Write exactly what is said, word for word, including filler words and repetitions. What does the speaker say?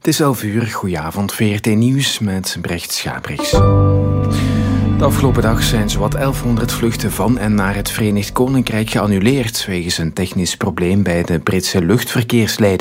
Het is elf uur, goedenavond, V R T Nieuws met Brecht Schaprechts. De afgelopen dag zijn zowat elfhonderd vluchten van en naar het Verenigd Koninkrijk geannuleerd wegens een technisch probleem bij de Britse luchtverkeersleiding.